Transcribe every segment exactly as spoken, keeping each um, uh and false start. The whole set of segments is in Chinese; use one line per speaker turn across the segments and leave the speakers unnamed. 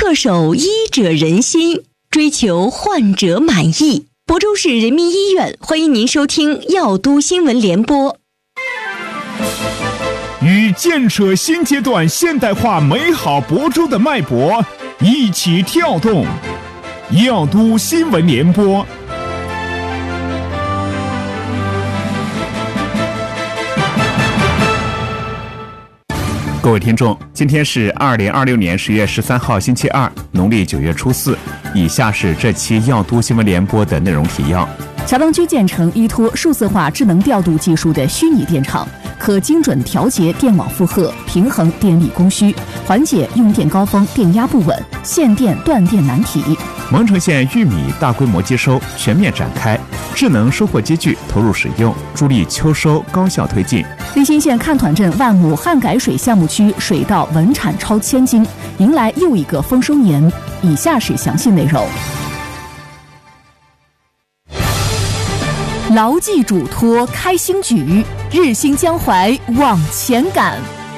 恪守医者仁心，追求患者满意。亳州市人民医院欢迎您收听药都新闻联播。
与建设新阶段现代化美好亳州的脉搏一起跳动，药都新闻联播。各位听众，今天是二零二六年十月十三号星期二，农历九月初四。以下是这期药都新闻联播的内容提要。
桥东区建成依托数字化智能调度技术的虚拟电厂，可精准调节电网负荷，平衡电力供需，缓解用电高峰电压不稳、限电断电难题。
蒙城县玉米大规模接收全面展开，智能收获机具投入使用，助力秋收高效推进。
利辛县看团镇万亩旱改水项目区水稻稳产超千斤，迎来又一个丰收年。以下是详细内容。牢记嘱托开新局，日新江淮往前赶。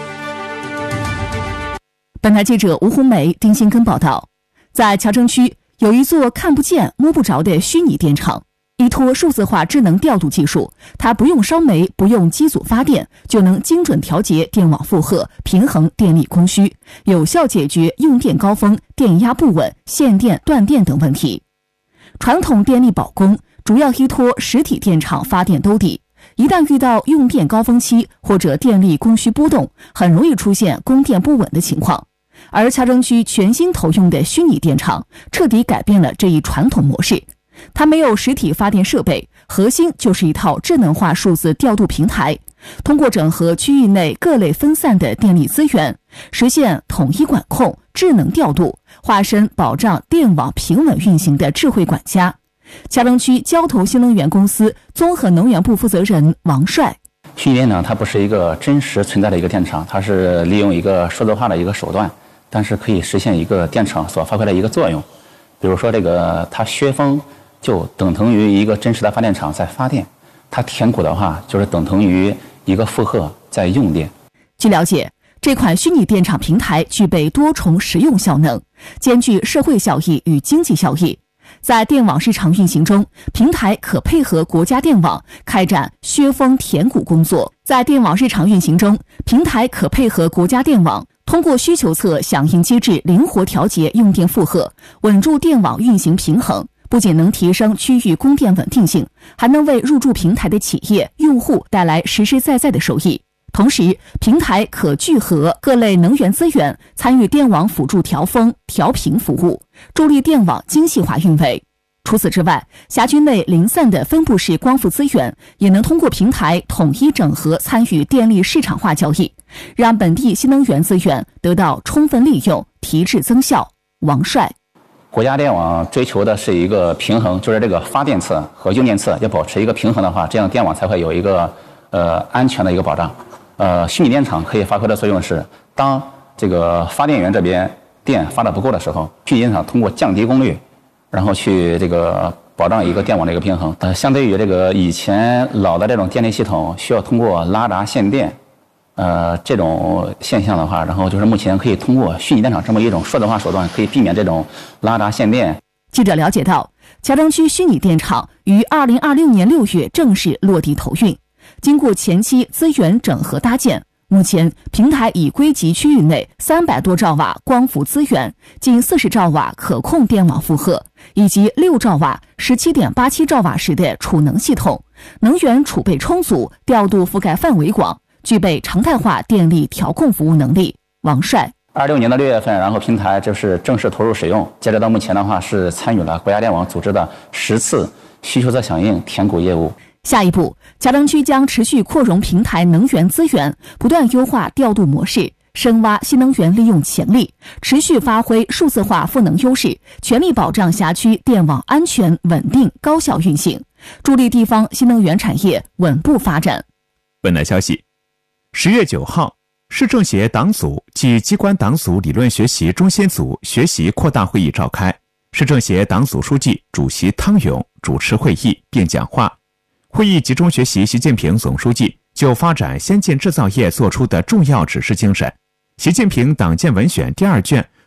本台记者吴红梅、丁新根报道，在桥城区有一座看不见摸不着的虚拟电厂，依托数字化智能调度技术，它不用烧煤，不用机组发电，就能精准调节电网负荷，平衡电力供需，有效解决用电高峰、电压不稳、限电断电等问题。传统电力保供主要依托实体电厂发电兜底，一旦遇到用电高峰期或者电力供需波动，很容易出现供电不稳的情况。而桥城区全新投用的虚拟电厂，彻底改变了这一传统模式。它没有实体发电设备，核心就是一套智能化数字调度平台，通过整合区域内各类分散的电力资源，实现统一管控、智能调度，化身保障电网平稳运行的智慧管家。桥城区交投新能源公司综合能源部负责人王帅：
虚拟电厂它不是一个真实存在的一个电厂，它是利用一个数字化的一个手段，但是可以实现一个电厂所发挥的一个作用。比如说这个它削峰就等同于一个真实的发电厂在发电，它填谷的话就是等同于一个负荷在用电。
据了解，这款虚拟电厂平台具备多重实用效能，兼具社会效益与经济效益。在电网市场运行中，平台可配合国家电网开展削峰填谷工作。在电网市场运行中，平台可配合国家电网，通过需求侧响应机制灵活调节用电负荷，稳住电网运行平衡。不仅能提升区域供电稳定性，还能为入驻平台的企业用户带来实实在在的收益。同时，平台可聚合各类能源资源，参与电网辅助调峰、调频服务，助力电网精细化运维。除此之外，辖区内零散的分布式光伏资源也能通过平台统一整合，参与电力市场化交易，让本地新能源资源得到充分利用，提质增效。王帅：
国家电网追求的是一个平衡，就是这个发电侧和用电侧要保持一个平衡的话，这样电网才会有一个呃安全的一个保障。呃，虚拟电厂可以发挥的作用是，当这个发电源这边电发的不够的时候，虚拟电厂通过降低功率，然后去这个保障一个电网的一个平衡。呃，相对于这个以前老的这种电力系统需要通过拉闸限电，呃，这种现象的话，然后就是目前可以通过虚拟电厂这么一种数字化手段，可以避免这种拉闸限电。
记者了解到，桥城区虚拟电厂于二零二六年六月正式落地投运。经过前期资源整合搭建，目前平台已归集区域内三百多兆瓦光伏资源，近四十兆瓦可控电网负荷，以及六兆瓦、十七点八七兆瓦时的储能系统，能源储备充足，调度覆盖范围广，具备常态化电力调控服务能力。王帅：
二六年的六月份，然后平台就是正式投入使用，截止到目前的话是参与了国家电网组织的十次需求侧响应填谷业务。
下一步，桥城区将持续扩容平台能源资源，不断优化调度模式，深挖新能源利用潜力，持续发挥数字化赋能优势，全力保障辖区电网安全、稳定、高效运行，助力地方新能源产业稳步发展。
本台消息，十月九号，市政协党组及机关党组理论学习中心组学习扩大会议召开，市政协党组书记、主席汤勇主持会议并讲话。会议集中学习习近平总书记就发展先进制造业作出的重要指示精神。习近平党建文选第二卷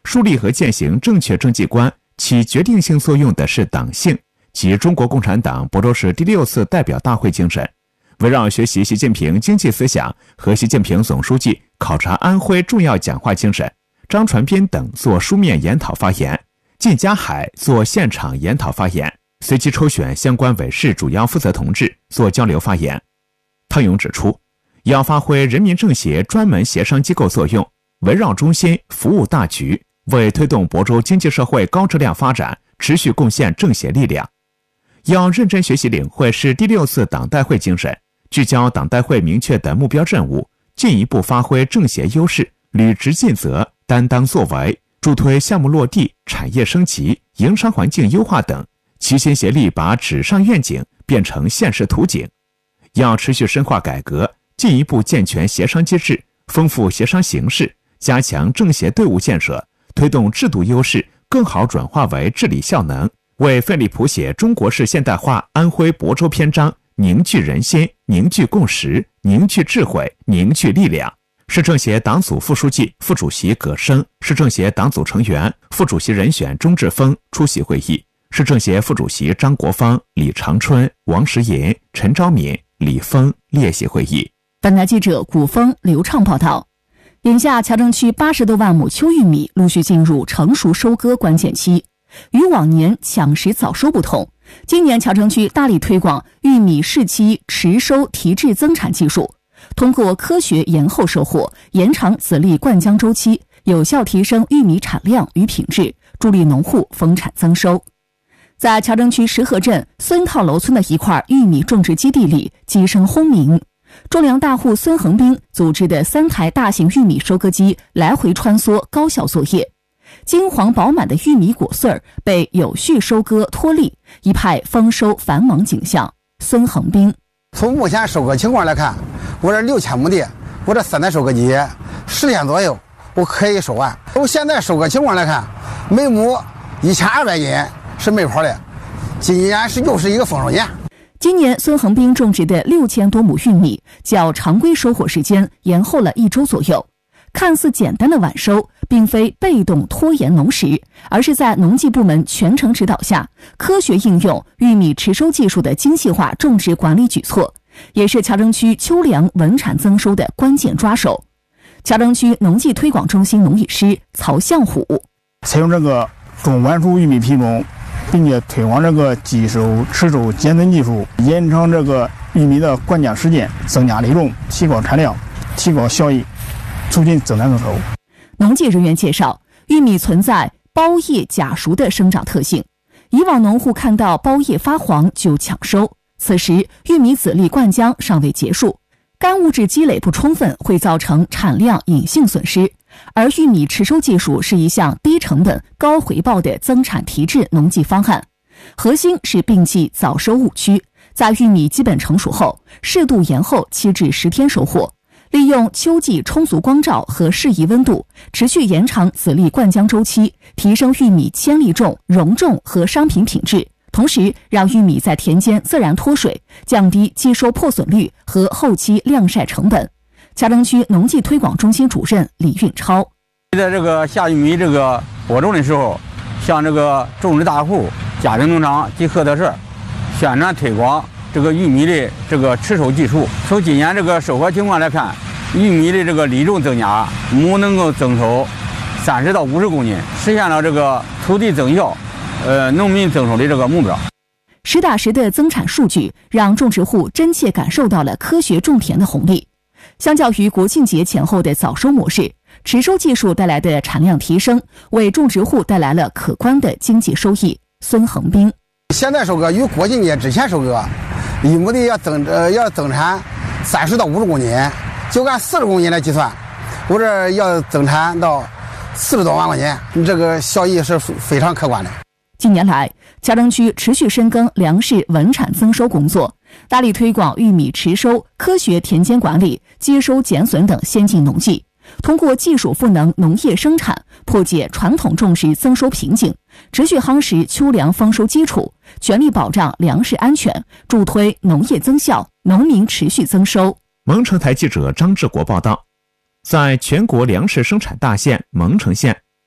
树立和践行正确政绩观，起决定性作用的是党性，即中国共产党亳州市第六次代表大会精神。围绕学习习近平经济思想和习近平总书记考察安徽重要讲话精神，张传斌等做书面研讨发言，靳家海做现场研讨发言，随机抽选相关委室主要负责同志做交流发言。汤勇指出，要发挥人民政协专门协商机构作用，围绕中心服务大局，为推动亳州经济社会高质量发展持续贡献政协力量。要认真学习领会市第六次党代会精神，聚焦党代会明确的目标任务，进一步发挥政协优势，履职尽责，担当作为，助推项目落地、产业升级、营商环境优化等，齐心协力把纸上愿景变成现实图景。要持续深化改革，进一步健全协商机制，丰富协商形式，加强政协队伍建设，推动制度优势更好转化为治理效能，为奋力谱写中国式现代化安徽亳州篇章凝聚人心、凝聚共识、凝聚智慧、凝聚力量。市政协党组副书记、副主席葛生，市政协党组成员、副主席人选钟志峰出席会议。市政协副主席张国芳、李长春、王石银、陈昭敏、李峰列席会议。
本台记者古峰、刘畅报道。眼下乔城区八十多万亩秋玉米陆续进入成熟收割关键期，与往年抢时早收不同，今年乔城区大力推广玉米适期迟收提质增产技术，通过科学延后收获，延长籽粒灌浆周期，有效提升玉米产量与品质，助力农户丰产增收。在乔城区石河镇孙套楼村的一块玉米种植基地里，鸡声轰鸣。种粮大户孙恒斌组织的三台大型玉米收割机来回穿梭，高效作业。金黄饱满的玉米果穗儿被有序收割脱粒，一派丰收繁忙景象。孙恒斌：
从目前收割情况来看，我这六千亩地，我这三台收割机十天左右我可以收完。从现在收割情况来看，每亩一千二百斤是没跑的，今年是又是一个丰收年。
今年孙恒斌种植的六千多亩玉米，较常规收获时间延后了一周左右。看似简单的晚收，并非被动拖延农时，而是在农技部门全程指导下，科学应用玉米迟收技术的精细化种植管理举措，也是乔城区秋粮稳产增收的关键抓手。乔城区农技推广中心农艺师曹向虎：
采用这个中晚熟玉米品种，并且推广这个机收迟收减增技术，延长这个玉米的灌浆时间，增加粒重，提高产量，提高效益，促进增产增收。
农技人员介绍，玉米存在苞叶假熟的生长特性，以往农户看到苞叶发黄就抢收，此时玉米籽粒灌浆尚未结束，干物质积累不充分，会造成产量隐性损失。而玉米迟收技术是一项低成本高回报的增产提质农技方案，核心是摒弃早收误区，在玉米基本成熟后，适度延后七至十天收获，利用秋季充足光照和适宜温度，持续延长籽粒灌浆周期，提升玉米铅粒重、容重和商品品质，同时让玉米在田间自然脱水，降低机收破损率和后期晾晒成本。乔城区农技推广中心主任李运超：
在这个下玉米这个播种的时候，向这个种植大户、家庭农场及合作社宣传推广这个玉米的这个迟收技术。从今年这个收获情况来看，玉米的这个粒重增加，亩能够增收三十到五十公斤，实现了这个土地增效，呃，农民增收的这个目标。
实打实的增产数据，让种植户真切感受到了科学种田的红利。相较于国庆节前后的早收模式，迟收技术带来的产量提升，为种植户带来了可观的经济收益。孙恒斌：
现在收割与国庆节之前收割，一亩地要增呃要增产三十到五十公斤，就按四十公斤来计算，我这要增产到四十多万块钱，这个效益是非常可观的。
近年来，乔城区持续深耕粮食稳产增收工作，大力推广玉米迟收、科学田间管理、接收减损等先进农技，通过技术赋能农业生产，破解传统种植增收瓶颈，持续夯实秋粮丰收基础，全力保障粮食安全，助推农业增效，农民持续增收。
蒙城台记者张志国报道，在全国粮食生产大县蒙城县，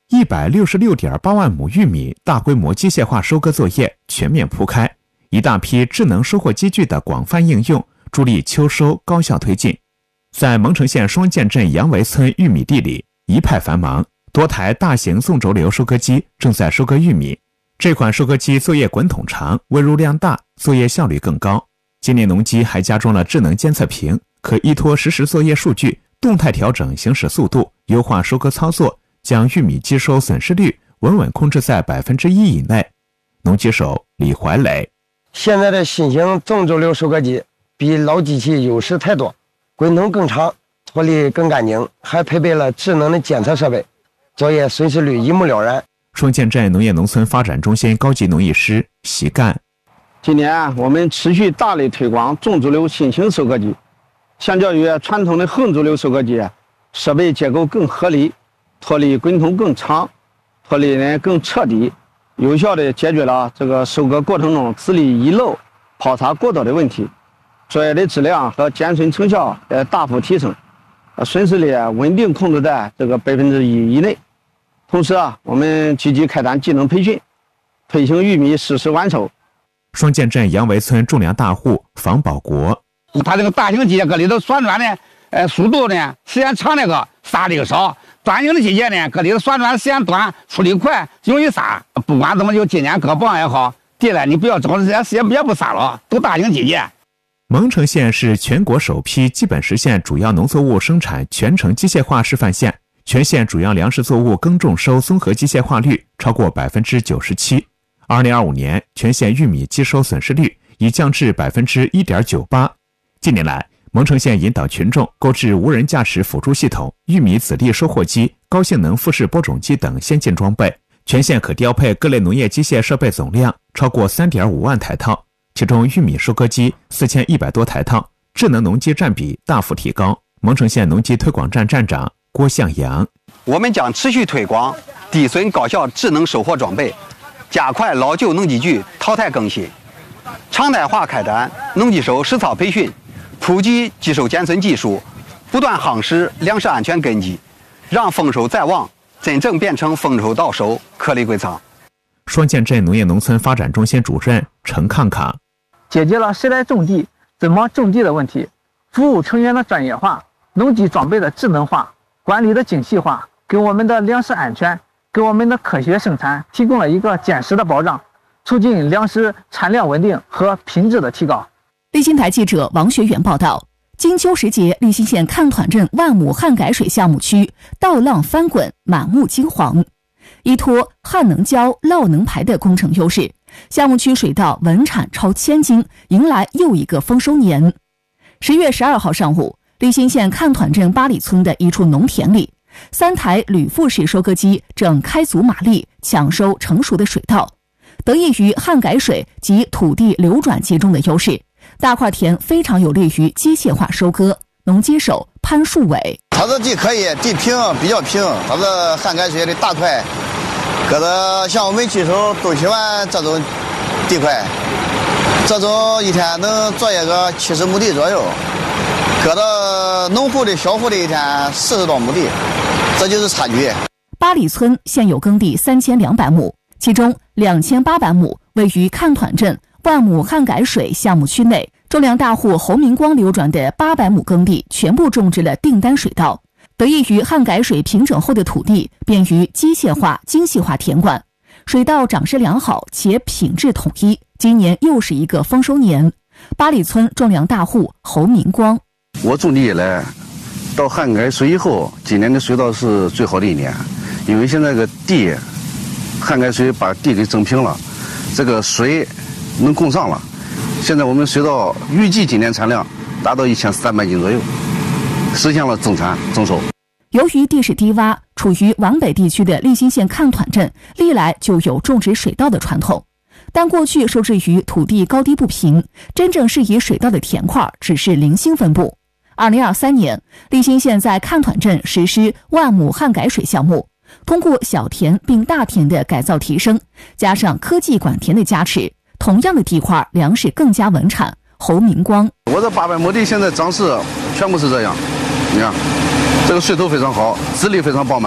一百六十六点八万亩玉米大规模机械化收割作业全面铺开，一大批智能收获机具的广泛应用，助力秋收高效推进。在蒙城县双涧镇杨围村玉米地里一派繁忙，多台大型纵轴流收割机正在收割玉米。这款收割机作业滚筒长，微入量大，作业效率更高。今年农机还加装了智能监测屏，可依托实时作业数据，动态调整行驶速度，优化收割操作，将玉米机收损失率稳稳控制在百分之一以内。农机手李怀磊：
现在的新型纵轴流收割机比老机器优势太多，滚筒更长，脱粒更干净，还配备了智能的监测设备，作业损失率一目了然。
双涧镇农业农村发展中心高级农艺师席干：
今年我们持续大力推广纵轴流新型收割机，相较于传统的横轴流收割机，设备结构更合理，脱粒滚筒更长，脱粒呢更彻底，有效地解决了这个收割过程中籽粒遗漏、泡擦过多的问题，作业的质量和减损成效呃大幅提升，损失率稳定控制在这个百分之一以内。同时啊，我们积极开展技能培训，推行玉米实时完收。
双涧镇杨围村种粮大户房保国：
它这个大型机械搁里头旋转呢，呃，速度呢时间长那个撒力少；短型的机械呢搁里头旋转时间短，出力快，容易撒。不管怎么就今年割棒也好，地了你不要找时间，时间也不撒了，都大型机械。
蒙城县是全国首批基本实现主要农作物生产全程机械化示范县，全县主要粮食作物耕种收综合机械化率超过百分之九十七。二零二五年，全县玉米机收损失率已降至百分之一点九八。近年来，蒙城县引导群众购置无人驾驶辅助系统、玉米籽粒收获机、高性能复式播种机等先进装备，全县可调配各类农业机械设备总量超过三点五万台套，其中玉米收割机四千一百多台套，智能农机占比大幅提高。蒙城县农机推广站站长郭向阳：
我们将持续推广低损高效智能收获装备，加快老旧农机具淘汰更新，常态化开展农机手实操培训，普及机收减损技术，不断夯实粮食安全根基，让丰收在望真正变成丰收到手，颗粒归仓。
双涧镇农业农村发展中心主任陈康康：
解决了谁来种地、怎么种地的问题，服务成员的专业化，农机装备的智能化，管理的精细化，给我们的粮食安全、给我们的科学生产提供了一个坚实的保障，促进粮食产量稳定和品质的提高。
立新台记者王学远报道：金秋时节，立新县看团镇万亩旱改水项目区稻浪翻滚，满目金黄。依托旱能浇、涝能排的工程优势，项目区水稻稳产超千斤，迎来又一个丰收年。十月十二号上午，立新县看团镇八里村的一处农田里，三台铝复式收割机正开足马力抢收成熟的水稻。得益于旱改水及土地流转集中的优势，大块田非常有利于机械化收割。农机手潘树伟：
它的地可以，地平比较平，它的旱改水的大块，搁的像我们机手都喜欢这种地块，这种一天能作业个七十亩地左右，搁到农户的小户的一天四十多亩地，这就是差距。
八里村现有耕地三千两百亩，其中两千八百亩位于看团镇万亩旱改水项目区内，种粮大户侯明光流转的八百亩耕地全部种植了订单水稻。得益于旱改水平整后的土地，便于机械化、精细化田管，水稻长势良好且品质统一。今年又是一个丰收年。八里村种粮大户侯明光：
我种地以来，到旱改水以后，今年的水稻是最好的一年，因为现在个地，旱改水把地给整平了，这个水能供上了。现在我们水稻预计今年产量达到一千三百斤左右，实现了增产增收。
由于地势低洼，处于皖北地区的立新县看团镇历来就有种植水稻的传统，但过去受制于土地高低不平，真正适宜水稻的田块只是零星分布。二零二三年，立新县在看团镇实施万亩旱改水项目，通过小田并大田的改造提升，加上科技管田的加持，同样的地块粮食更加稳产。侯明光：
我这八百亩地现在长势全部是这样，你看这个水头非常好，籽粒非常饱满，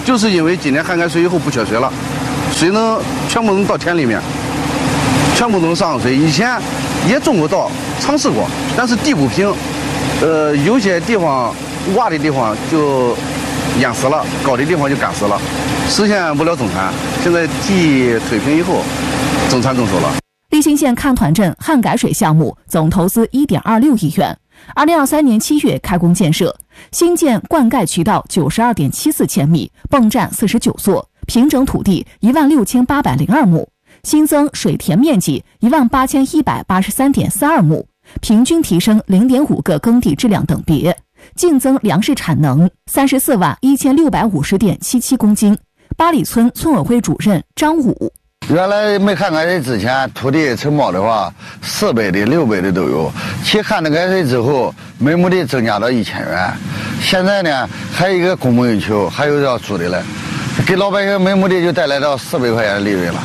就是因为今年旱改水以后不缺水了，水能全部能到田里面，全部能上水。以前也种过稻，尝试过，但是地不平，呃，有些地方洼的地方就淹死了，高的地方就干死了，实现不了增产。现在地推平以后，增产增收了。
利兴县看团镇旱改水项目总投资 一点二六亿元，二零二三年七月开工建设，新建灌溉渠道 九十二点七四千米，泵站四十九座，平整土地一万六千八百零二亩，新增水田面积一万八千一百八十三点四二亩，平均提升 零点五个耕地质量等别，净增粮食产能三十四万一千六百五十点七七公斤。八里村村委会主任张武，
原来没旱改水之前，土地承包的话，四百的、六百的都有。其旱了改水之后，每亩地增加到一千元。现在呢，还有一个供不应求，还有要租的了，给老百姓每亩地就带来到四百块钱的利润了。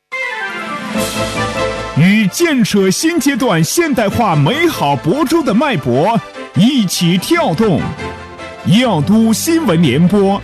与建设新阶段现代化美好亳州的脉搏一起跳动，耀都新闻联播。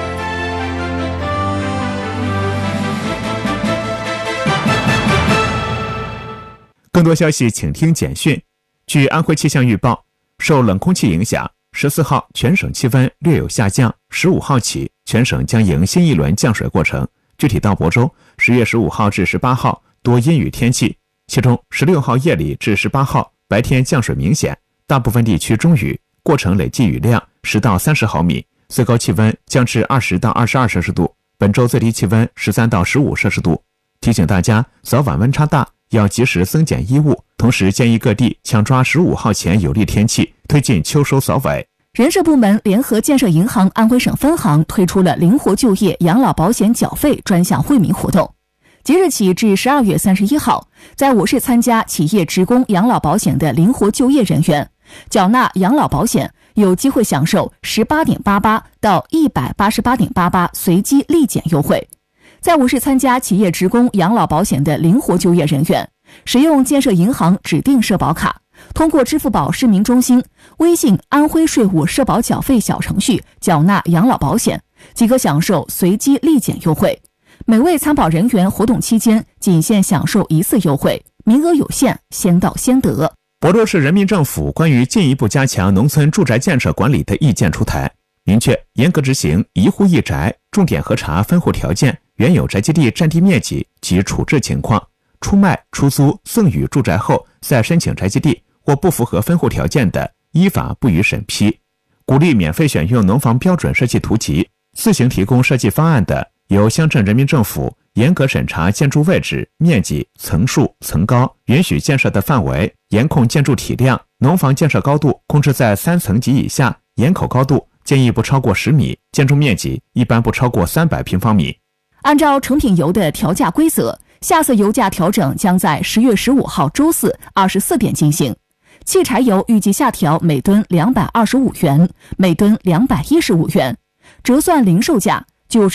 更多消息请听简讯。据安徽气象预报，受冷空气影响，十四号全省气温略有下降，十五号起全省将迎新一轮降水过程。具体到亳州，十月十五号至十八号多阴雨天气，其中十六号夜里至十八号白天降水明显，大部分地区中雨，过程累计雨量十到三十毫米，最高气温降至二十到二十二摄氏度，本周最低气温十三到十五摄氏度。提醒大家，早晚温差大，要及时增减衣物，同时建议各地抢抓十五号前有利天气，推进秋收扫尾。
人社部门联合建设银行安徽省分行推出了灵活就业养老保险缴费专项惠民活动，即日起至十二月三十一号，在我市参加企业职工养老保险的灵活就业人员，缴纳养老保险有机会享受 十八点八八 到 一百八十八点八八 随机立减优惠。在我市参加企业职工养老保险的灵活就业人员，使用建设银行指定社保卡，通过支付宝市民中心、微信安徽税务社保缴费小程序缴纳养老保险，即可享受随机立减优惠。每位参保人员活动期间仅限享受一次优惠，名额有限，先到先得。
亳州市人民政府关于进一步加强农村住宅建设管理的意见出台，明确严格执行一户一宅，重点核查分户条件、原有宅基地占地面积及处置情况，出卖、出租、赠与住宅后再申请宅基地或不符合分户条件的，依法不予审批。鼓励免费选用农房标准设计图集，自行提供设计方案的，由乡镇人民政府严格审查建筑位置、面积、层数、层高、允许建设的范围，严控建筑体量，农房建设高度控制在三层及以下，檐口高度建议不超过十米，建筑面积一般不超过三百平方米。
按照成品油的调价规则，下次油价调整将在十月十五号周四二十四点进行。汽柴油预计下调每吨两百二十五元，每吨两百一十五元，折算零售价